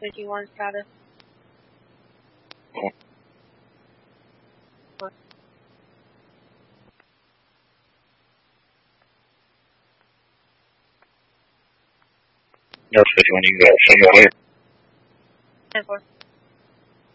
Switching one status. No, switch one, you got single here. 10-4.